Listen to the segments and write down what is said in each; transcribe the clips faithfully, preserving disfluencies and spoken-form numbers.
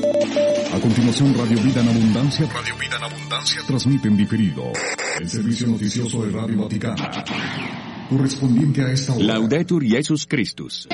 A continuación, Radio Vida en Abundancia, Radio Vida en Abundancia transmite en diferido el servicio noticioso de Radio Vaticana, correspondiente a esta hora. Laudetur Jesus Christus.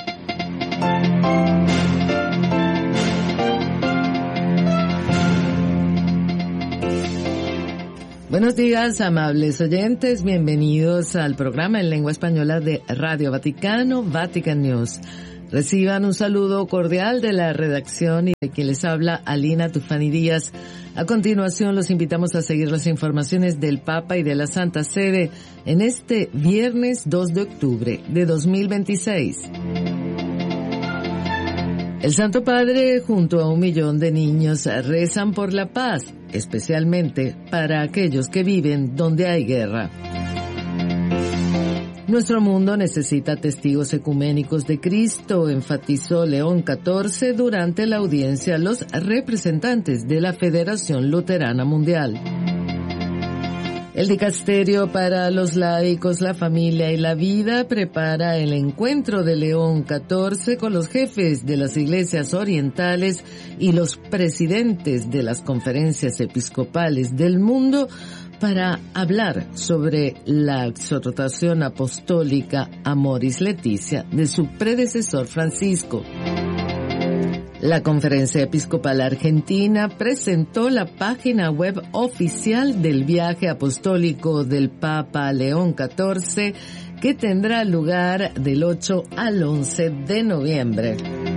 Buenos días, amables oyentes, bienvenidos al programa en lengua española de Radio Vaticano, Vatican News. Reciban un saludo cordial de la redacción y de quien les habla, Alina Tufani Díaz. A continuación, los invitamos a seguir las informaciones del Papa y de la Santa Sede en este viernes dos de octubre de dos mil veintiséis. El Santo Padre junto a un millón de niños rezan por la paz, especialmente para aquellos que viven donde hay guerra. Nuestro mundo necesita testigos ecuménicos de Cristo, enfatizó León catorce durante la audiencia a los representantes de la Federación Luterana Mundial. El Dicasterio para los Laicos, la Familia y la Vida prepara el encuentro de León catorce con los jefes de las iglesias orientales y los presidentes de las conferencias episcopales del mundo para hablar sobre la exhortación apostólica Amoris Laetitia de su predecesor Francisco. La Conferencia Episcopal Argentina presentó la página web oficial del viaje apostólico del Papa León catorce, que tendrá lugar del ocho al once de noviembre.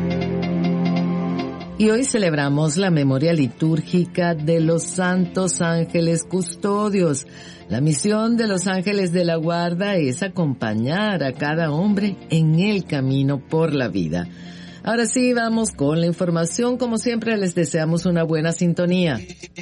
Y hoy celebramos la memoria litúrgica de los santos ángeles custodios. La misión de los ángeles de la guarda es acompañar a cada hombre en el camino por la vida. Ahora sí, vamos con la información. Como siempre, les deseamos una buena sintonía.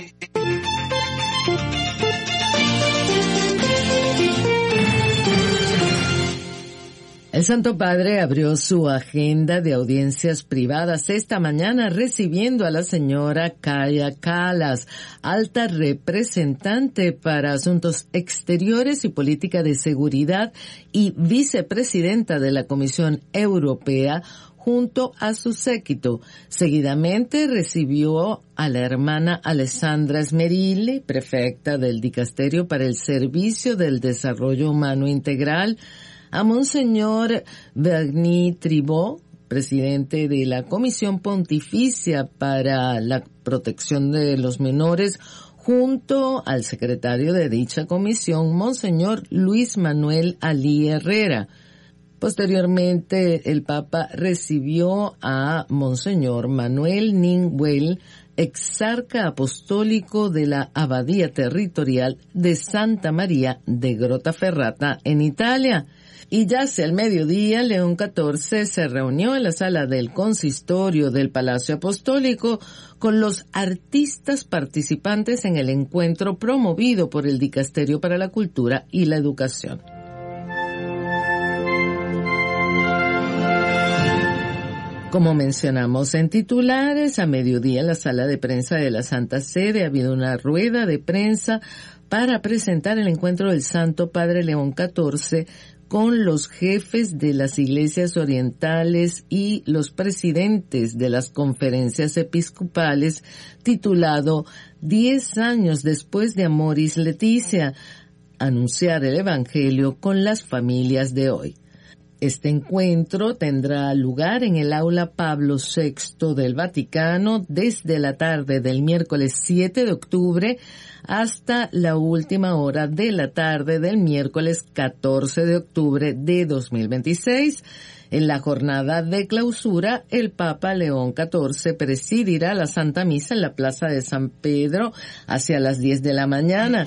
El Santo Padre abrió su agenda de audiencias privadas esta mañana recibiendo a la señora Kaja Kallas, alta representante para Asuntos Exteriores y Política de Seguridad y vicepresidenta de la Comisión Europea, junto a su séquito. Seguidamente recibió a la hermana Alessandra Smerilli, prefecta del Dicasterio para el Servicio del Desarrollo Humano Integral, a Monseñor Bernie Tribot, presidente de la Comisión Pontificia para la Protección de los Menores, junto al secretario de dicha comisión, Monseñor Luis Manuel Alí Herrera. Posteriormente, el Papa recibió a Monseñor Manuel Ninguel, exarca apostólico de la Abadía Territorial de Santa María de Grottaferrata en Italia. Y ya hacia el mediodía, León catorce se reunió en la sala del consistorio del Palacio Apostólico con los artistas participantes en el encuentro promovido por el Dicasterio para la Cultura y la Educación. Como mencionamos en titulares, a mediodía en la sala de prensa de la Santa Sede ha habido una rueda de prensa para presentar el encuentro del Santo Padre León catorce con los jefes de las iglesias orientales y los presidentes de las conferencias episcopales, titulado Diez años después de Amoris Laetitia, anunciar el Evangelio con las familias de hoy. Este encuentro tendrá lugar en el aula Pablo sexto del Vaticano desde la tarde del miércoles siete de octubre hasta la última hora de la tarde del miércoles catorce de octubre de dos mil veintiséis. En la jornada de clausura, el Papa León catorce presidirá la Santa Misa en la Plaza de San Pedro hacia las diez de la mañana.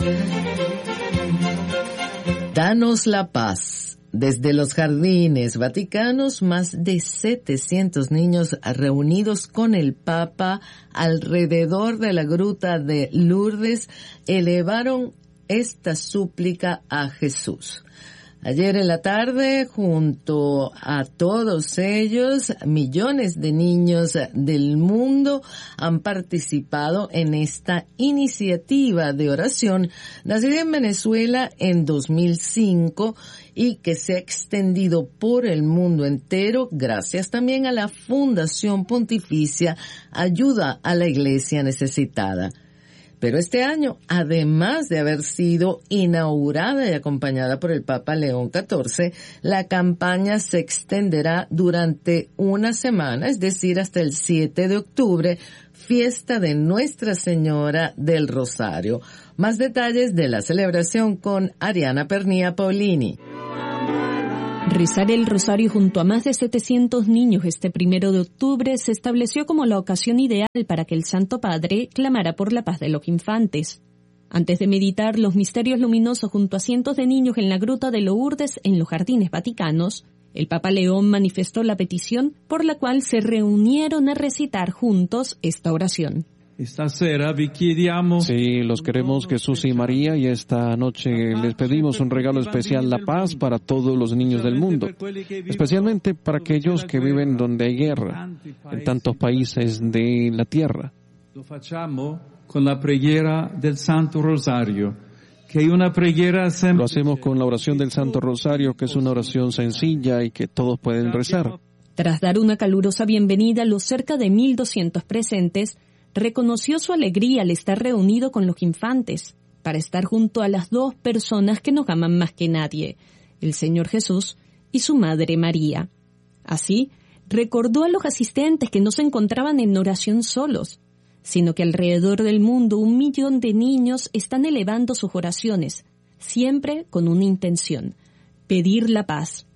Danos la paz. Desde los jardines vaticanos, más de setecientos niños reunidos con el Papa alrededor de la gruta de Lourdes elevaron esta súplica a Jesús. Ayer en la tarde, junto a todos ellos, millones de niños del mundo han participado en esta iniciativa de oración nacida en Venezuela en dos mil cinco y que se ha extendido por el mundo entero gracias también a la Fundación Pontificia Ayuda a la Iglesia Necesitada. Pero este año, además de haber sido inaugurada y acompañada por el Papa León catorce, la campaña se extenderá durante una semana, es decir, hasta el siete de octubre, fiesta de Nuestra Señora del Rosario. Más detalles de la celebración con Ariana Pernía Paulini. Rezar el rosario junto a más de setecientos niños este primero de octubre se estableció como la ocasión ideal para que el Santo Padre clamara por la paz de los infantes. Antes de meditar los misterios luminosos junto a cientos de niños en la gruta de Lourdes en los Jardines Vaticanos, el Papa León manifestó la petición por la cual se reunieron a recitar juntos esta oración. Sí, los queremos Jesús y María, y esta noche les pedimos un regalo especial, la paz para todos los niños del mundo, especialmente para aquellos que viven donde hay guerra, en tantos países de la tierra. Lo facciamo con la preghiera del Santo Rosario, que es una preghiera semplice. Lo hacemos con la oración del Santo Rosario, que es una oración sencilla y que todos pueden rezar. Tras dar una calurosa bienvenida a los cerca de mil doscientos presentes, reconoció su alegría al estar reunido con los infantes, para estar junto a las dos personas que nos aman más que nadie, el Señor Jesús y su Madre María. Así, recordó a los asistentes que no se encontraban en oración solos, sino que alrededor del mundo un millón de niños están elevando sus oraciones, siempre con una intención: pedir la paz.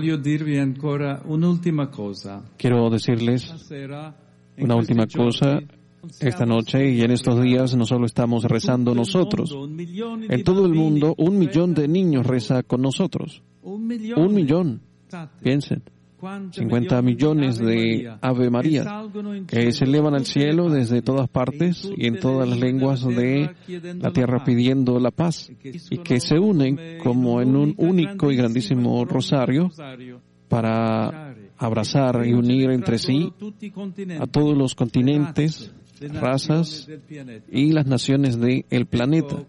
Quiero decirles una última cosa. Esta noche y en estos días no solo estamos rezando nosotros. En todo el mundo, un millón de niños reza con nosotros. Un millón. Piensen. cincuenta millones de Ave María que se elevan al cielo desde todas partes y en todas las lenguas de la tierra pidiendo la paz, y que se unen como en un único y grandísimo rosario para abrazar y unir entre sí a todos los continentes, razas y las naciones del planeta.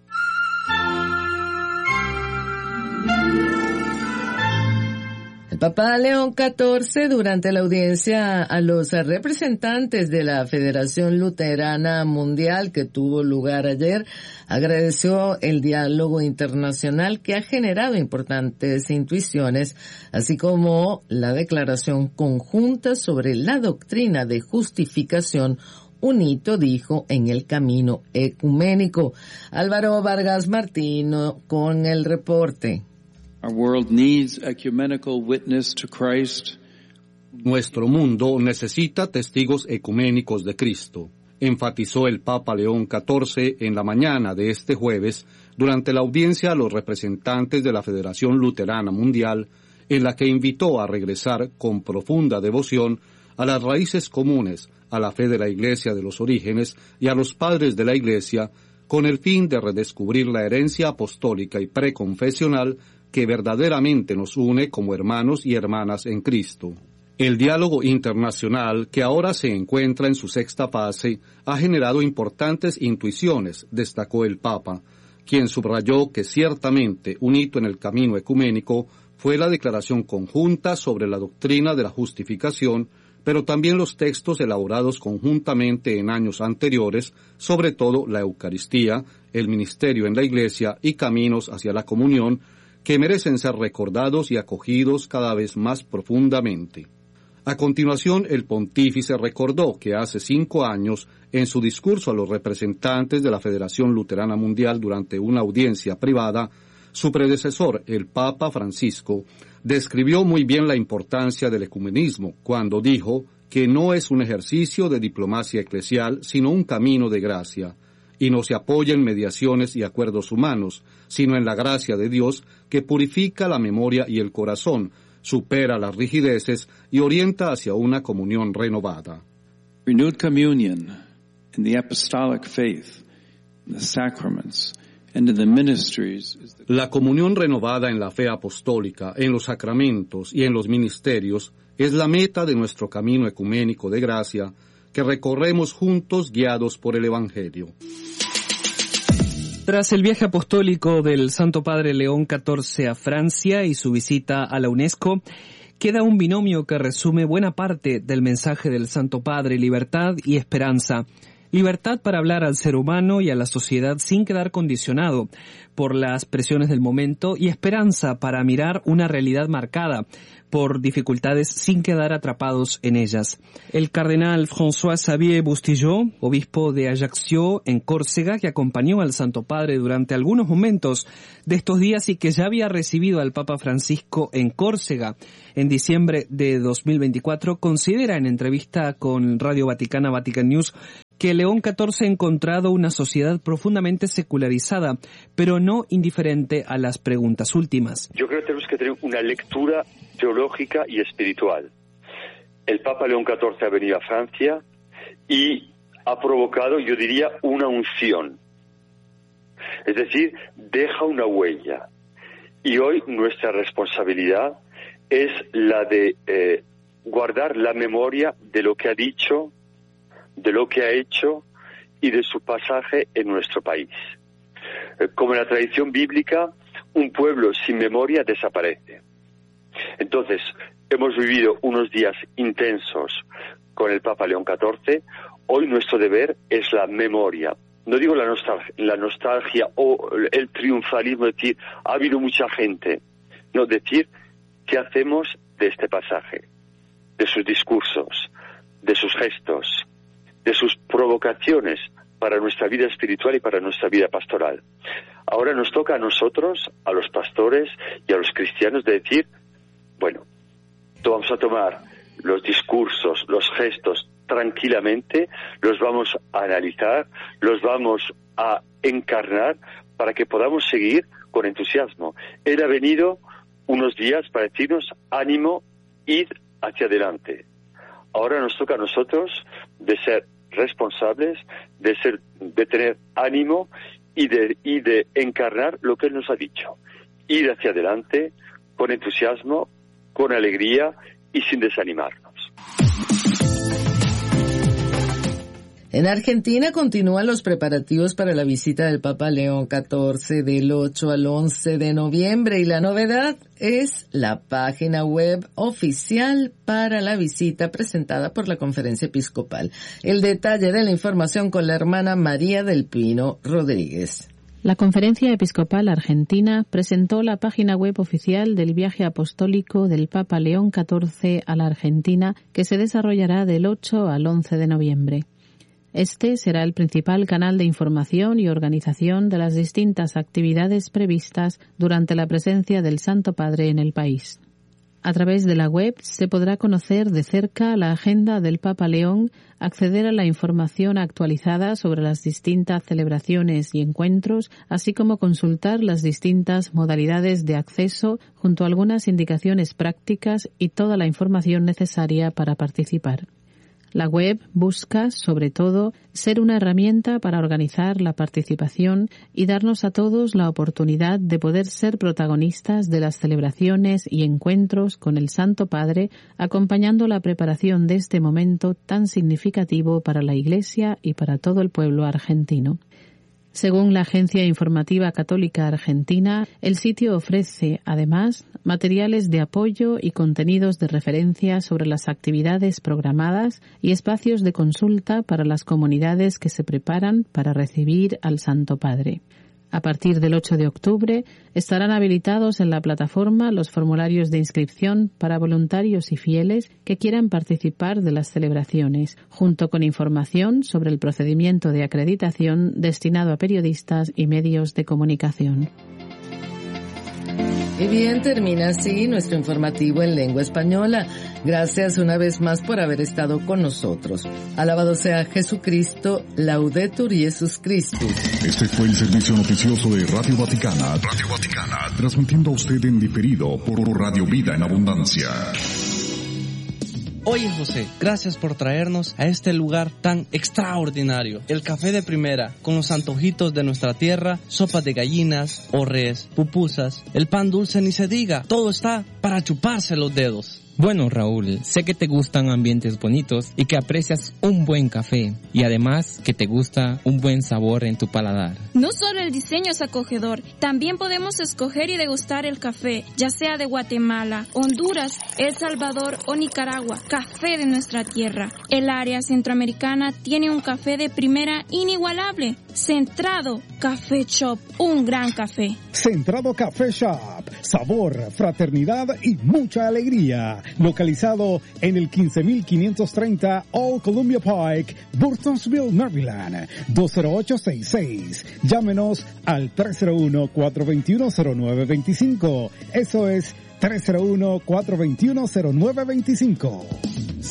El Papa León catorce, durante la audiencia a los representantes de la Federación Luterana Mundial que tuvo lugar ayer, agradeció el diálogo internacional que ha generado importantes intuiciones, así como la declaración conjunta sobre la doctrina de justificación, un hito, dijo, en el camino ecuménico. Álvaro Vargas Martino con el reporte. Our world needs ecumenical witness to Christ. Nuestro mundo necesita testigos ecuménicos de Cristo, enfatizó el Papa León catorce en la mañana de este jueves durante la audiencia a los representantes de la Federación Luterana Mundial, en la que invitó a regresar con profunda devoción a las raíces comunes, a la fe de la Iglesia de los orígenes y a los padres de la Iglesia, con el fin de redescubrir la herencia apostólica y preconfesional que verdaderamente nos une como hermanos y hermanas en Cristo. El diálogo internacional, que ahora se encuentra en su sexta fase, ha generado importantes intuiciones, destacó el Papa, quien subrayó que ciertamente un hito en el camino ecuménico fue la declaración conjunta sobre la doctrina de la justificación, pero también los textos elaborados conjuntamente en años anteriores, sobre todo la Eucaristía, el ministerio en la Iglesia y caminos hacia la comunión, que merecen ser recordados y acogidos cada vez más profundamente. A continuación, el pontífice recordó que hace cinco años, en su discurso a los representantes de la Federación Luterana Mundial durante una audiencia privada, su predecesor, el Papa Francisco, describió muy bien la importancia del ecumenismo cuando dijo que no es un ejercicio de diplomacia eclesial, sino un camino de gracia, y no se apoya en mediaciones y acuerdos humanos, sino en la gracia de Dios que purifica la memoria y el corazón, supera las rigideces y orienta hacia una comunión renovada. Renewed communion in the apostolic faith, the sacraments, La comunión renovada en la fe apostólica, en los sacramentos y en los ministerios es la meta de nuestro camino ecuménico de gracia que recorremos juntos guiados por el Evangelio. Tras el viaje apostólico del Santo Padre León catorce a Francia y su visita a la UNESCO, queda un binomio que resume buena parte del mensaje del Santo Padre: libertad y esperanza. Libertad para hablar al ser humano y a la sociedad sin quedar condicionado por las presiones del momento, y esperanza para mirar una realidad marcada por dificultades sin quedar atrapados en ellas. El cardenal François-Xavier Bustillo, obispo de Ajaccio en Córcega, que acompañó al Santo Padre durante algunos momentos de estos días y que ya había recibido al Papa Francisco en Córcega en diciembre de dos mil veinticuatro, considera en entrevista con Radio Vaticana Vatican News que León catorce ha encontrado una sociedad profundamente secularizada, pero no indiferente a las preguntas últimas. Yo creo que tenemos que tener una lectura teológica y espiritual. El Papa León catorce ha venido a Francia y ha provocado, yo diría, una unción. Es decir, deja una huella. Y hoy nuestra responsabilidad es la de eh, guardar la memoria de lo que ha dicho, de lo que ha hecho y de su pasaje en nuestro país. Como en la tradición bíblica, un pueblo sin memoria desaparece. Entonces, hemos vivido unos días intensos con el Papa León catorce. Hoy nuestro deber es la memoria. No digo la nostalgia, la nostalgia o el triunfalismo, decir, ha habido mucha gente. No, decir, ¿qué hacemos de este pasaje? De sus discursos, de sus gestos, de sus provocaciones para nuestra vida espiritual y para nuestra vida pastoral. Ahora nos toca a nosotros, a los pastores y a los cristianos, de decir, bueno, vamos a tomar los discursos, los gestos tranquilamente, los vamos a analizar, los vamos a encarnar para que podamos seguir con entusiasmo. Él ha venido unos días para decirnos, ánimo, id hacia adelante. Ahora nos toca a nosotros de ser responsables, de ser, de tener ánimo y de, y de encarnar lo que Él nos ha dicho. Ir hacia adelante con entusiasmo, con alegría y sin desanimarnos. En Argentina continúan los preparativos para la visita del Papa León catorce del ocho al once de noviembre y la novedad es la página web oficial para la visita presentada por la Conferencia Episcopal. El detalle de la información con la hermana María del Pino Rodríguez. La Conferencia Episcopal Argentina presentó la página web oficial del viaje apostólico del Papa León catorce a la Argentina, que se desarrollará del ocho al once de noviembre. Este será el principal canal de información y organización de las distintas actividades previstas durante la presencia del Santo Padre en el país. A través de la web se podrá conocer de cerca la agenda del Papa León, acceder a la información actualizada sobre las distintas celebraciones y encuentros, así como consultar las distintas modalidades de acceso junto a algunas indicaciones prácticas y toda la información necesaria para participar. La web busca, sobre todo, ser una herramienta para organizar la participación y darnos a todos la oportunidad de poder ser protagonistas de las celebraciones y encuentros con el Santo Padre, acompañando la preparación de este momento tan significativo para la Iglesia y para todo el pueblo argentino. Según la Agencia Informativa Católica Argentina, el sitio ofrece, además, materiales de apoyo y contenidos de referencia sobre las actividades programadas y espacios de consulta para las comunidades que se preparan para recibir al Santo Padre. A partir del ocho de octubre estarán habilitados en la plataforma los formularios de inscripción para voluntarios y fieles que quieran participar de las celebraciones, junto con información sobre el procedimiento de acreditación destinado a periodistas y medios de comunicación. Y bien, termina así nuestro informativo en lengua española. Gracias una vez más por haber estado con nosotros. Alabado sea Jesucristo, Laudetur Jesus Christus. Este fue el servicio noticioso de Radio Vaticana. Radio Vaticana, transmitiendo a usted en diferido por Radio Vida en Abundancia. Oye José, gracias por traernos a este lugar tan extraordinario. El café de primera, con los antojitos de nuestra tierra, sopas de gallinas, orres, pupusas, el pan dulce ni se diga, todo está para chuparse los dedos. Bueno, Raúl, sé que te gustan ambientes bonitos y que aprecias un buen café y además que te gusta un buen sabor en tu paladar. No solo el diseño es acogedor, también podemos escoger y degustar el café, ya sea de Guatemala, Honduras, El Salvador o Nicaragua, café de nuestra tierra. El área centroamericana tiene un café de primera inigualable. Centrado Café Shop, un gran café. Centrado Café Shop, sabor, fraternidad y mucha alegría. Localizado en el quince mil quinientos treinta Old Columbia Pike, Burtonsville, Maryland, dos cero ocho seis seis. Llámenos al tres cero uno, cuatro dos uno, cero nueve dos cinco. Eso es tres cero uno, cuatro dos uno, cero nueve dos cinco.